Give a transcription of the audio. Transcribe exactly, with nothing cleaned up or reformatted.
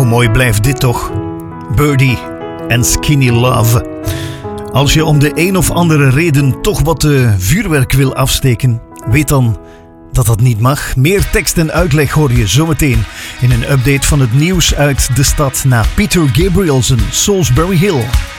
mooi blijft dit toch? Birdie en Skinny Love. Als je om de een of andere reden toch wat uh, vuurwerk wil afsteken, weet dan dat dat niet mag. Meer tekst en uitleg hoor je zometeen in een update van het nieuws uit de stad na Peter Gabrielsen, Salisbury Hill.